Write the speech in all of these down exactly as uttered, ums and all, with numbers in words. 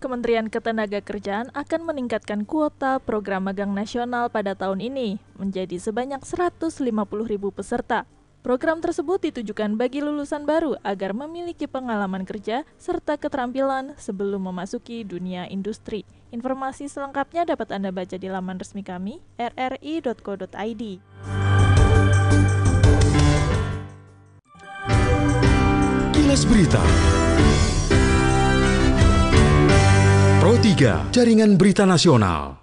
Kementerian Ketenagakerjaan akan meningkatkan kuota program magang nasional pada tahun ini menjadi sebanyak seratus lima puluh ribu peserta. Program tersebut ditujukan bagi lulusan baru agar memiliki pengalaman kerja serta keterampilan sebelum memasuki dunia industri. Informasi selengkapnya dapat Anda baca di laman resmi kami r r i dot co dot i d. Kilas Berita Pro tiga, Jaringan Berita Nasional.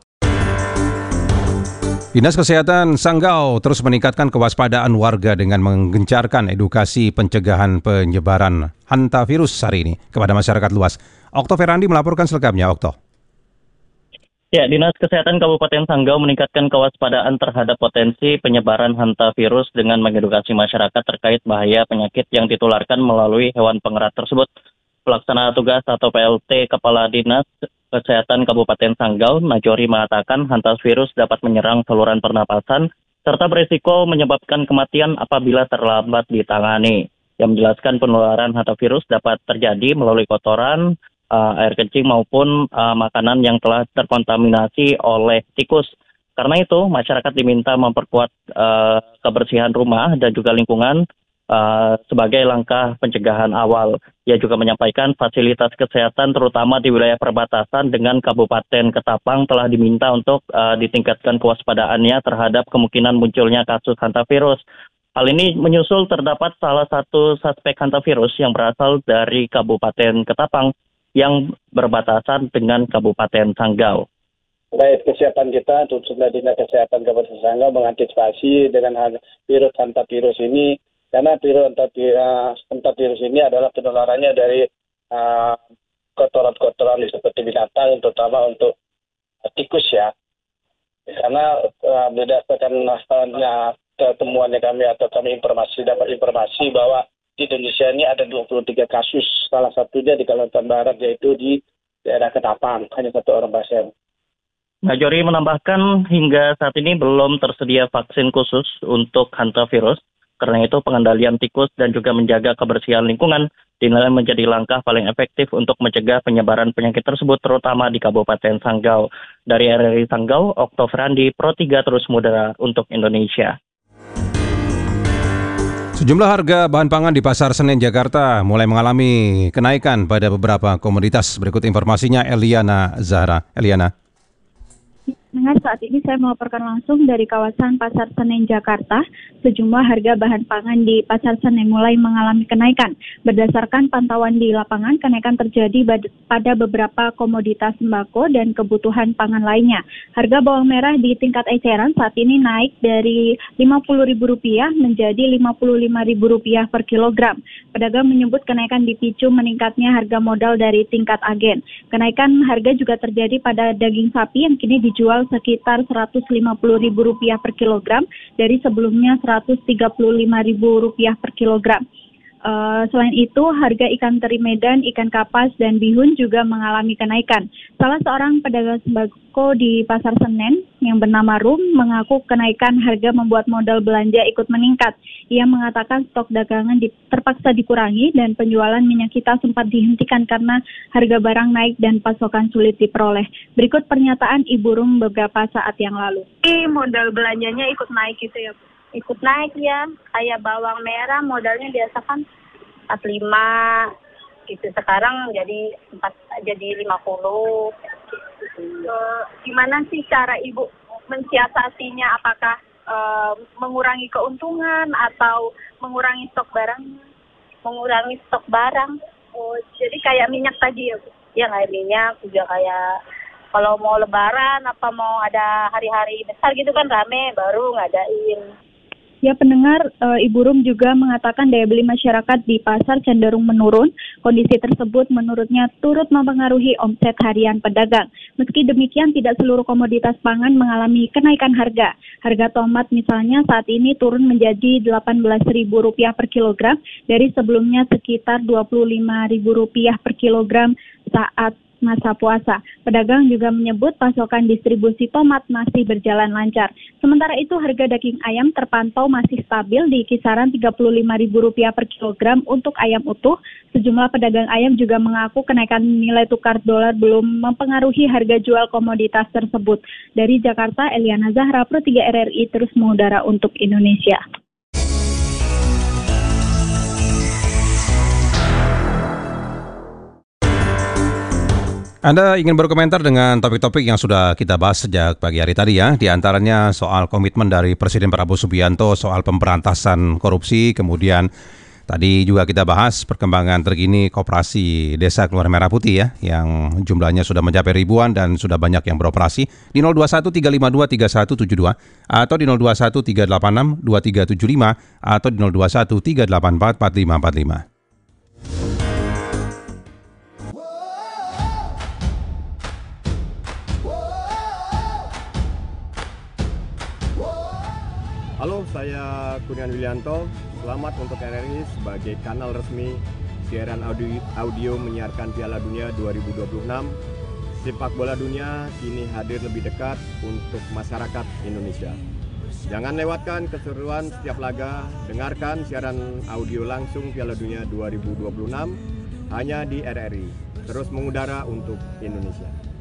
Dinas Kesehatan Sanggau terus meningkatkan kewaspadaan warga dengan menggencarkan edukasi pencegahan penyebaran hantavirus hari ini kepada masyarakat luas. Okto Ferandi melaporkan selengkapnya, Okto. Ya, Dinas Kesehatan Kabupaten Sanggau meningkatkan kewaspadaan terhadap potensi penyebaran hantavirus dengan mengedukasi masyarakat terkait bahaya penyakit yang ditularkan melalui hewan pengerat tersebut. Pelaksana tugas atau P L T Kepala Dinas Kesehatan Kabupaten Sanggau, Najori, mengatakan hantavirus dapat menyerang saluran pernapasan serta berisiko menyebabkan kematian apabila terlambat ditangani. Yang menjelaskan penularan hantavirus dapat terjadi melalui kotoran, uh, air kencing maupun uh, makanan yang telah terkontaminasi oleh tikus. Karena itu, masyarakat diminta memperkuat uh, kebersihan rumah dan juga lingkungan Uh, sebagai langkah pencegahan awal. Ia juga menyampaikan fasilitas kesehatan terutama di wilayah perbatasan dengan Kabupaten Ketapang telah diminta untuk uh, ditingkatkan kewaspadaannya terhadap kemungkinan munculnya kasus hantavirus. Hal ini menyusul terdapat salah satu suspek hantavirus yang berasal dari Kabupaten Ketapang yang berbatasan dengan Kabupaten Sanggau. Baik, kesiapan kita, khususnya Dinas Kesehatan Kabupaten Sanggau mengantisipasi dengan virus hantavirus ini. Karena virus hantavirus ini adalah penularannya dari uh, kotoran-kotoran seperti binatang, terutama untuk uh, tikus ya. Karena uh, berdasarkan uh, temuannya kami atau kami informasi dapat informasi bahwa di Indonesia ini ada dua puluh tiga kasus, salah satunya di Kalimantan Barat yaitu di daerah Ketapang, hanya satu orang pasien. Najori menambahkan hingga saat ini belum tersedia vaksin khusus untuk hantavirus. Karena itu pengendalian tikus dan juga menjaga kebersihan lingkungan dinilai menjadi langkah paling efektif untuk mencegah penyebaran penyakit tersebut terutama di Kabupaten Sanggau. Dari R R I Sanggau, Okto Ferandi, Pro tiga terus mudara untuk Indonesia. Sejumlah harga bahan pangan di Pasar Senen Jakarta mulai mengalami kenaikan pada beberapa komoditas. Berikut informasinya Eliana Zahra. Eliana. Dengan saat ini saya melaporkan langsung dari kawasan Pasar Senen Jakarta. Sejumlah harga bahan pangan di Pasar Senen mulai mengalami kenaikan. Berdasarkan pantauan di lapangan, kenaikan terjadi pada beberapa komoditas sembako dan kebutuhan pangan lainnya. Harga bawang merah di tingkat eceran saat ini naik dari lima puluh ribu rupiah menjadi lima puluh lima ribu rupiah per kilogram. Pedagang menyebut kenaikan dipicu meningkatnya harga modal dari tingkat agen. Kenaikan harga juga terjadi pada daging sapi yang kini dijual sekitar seratus lima puluh ribu rupiah per kilogram dari sebelumnya seratus tiga puluh lima ribu rupiah per kilogram. Uh, selain itu, harga ikan teri Medan, ikan kapas, dan bihun juga mengalami kenaikan. Salah seorang pedagang sembako di Pasar Senen yang bernama Rum mengaku kenaikan harga membuat modal belanja ikut meningkat. Ia mengatakan stok dagangan di, terpaksa dikurangi dan penjualan minyak kita sempat dihentikan karena harga barang naik dan pasokan sulit diperoleh. Berikut pernyataan Ibu Rum beberapa saat yang lalu. Modal belanjanya ikut naik gitu ya, Bu? Ikut naik ya, kayak bawang merah modalnya biasa kan empat puluh lima gitu, sekarang jadi empat jadi lima puluh. Gitu. Gimana sih cara Ibu mensiasatinya? Apakah uh, mengurangi keuntungan atau mengurangi stok barang? Mengurangi stok barang. Oh, jadi kayak minyak tadi ya, Bu? Ya kayak minyak juga kayak kalau mau lebaran apa mau ada hari-hari besar gitu kan rame baru ngadain. Ya, pendengar, e, Ibu Rum juga mengatakan daya beli masyarakat di pasar cenderung menurun. Kondisi tersebut menurutnya turut mempengaruhi omset harian pedagang. Meski demikian, tidak seluruh komoditas pangan mengalami kenaikan harga. Harga tomat misalnya saat ini turun menjadi delapan belas ribu rupiah per kilogram dari sebelumnya sekitar dua puluh lima ribu rupiah per kilogram saat masa puasa. Pedagang juga menyebut pasokan distribusi tomat masih berjalan lancar. Sementara itu harga daging ayam terpantau masih stabil di kisaran tiga puluh lima ribu rupiah per kilogram untuk ayam utuh. Sejumlah pedagang ayam juga mengaku kenaikan nilai tukar dolar belum mempengaruhi harga jual komoditas tersebut. Dari Jakarta, Eliana Zahra, Pro tiga R R I terus mengudara untuk Indonesia. Anda ingin berkomentar dengan topik-topik yang sudah kita bahas sejak pagi hari tadi ya, di antaranya soal komitmen dari Presiden Prabowo Subianto soal pemberantasan korupsi, kemudian tadi juga kita bahas perkembangan terkini Koperasi Desa Keluaran Merah Putih ya, yang jumlahnya sudah mencapai ribuan dan sudah banyak yang beroperasi, di nol dua satu tiga lima dua tiga satu tujuh dua atau di nol dua satu tiga delapan enam dua tiga tujuh lima atau di nol dua satu tiga delapan empat empat lima empat lima. Halo, saya Kurniawan Willianto. Selamat untuk R R I sebagai kanal resmi siaran audio, audio menyiarkan Piala Dunia dua ribu dua puluh enam. Sepak bola dunia kini hadir lebih dekat untuk masyarakat Indonesia. Jangan lewatkan keseruan setiap laga. Dengarkan siaran audio langsung Piala Dunia dua ribu dua puluh enam hanya di R R I. Terus mengudara untuk Indonesia.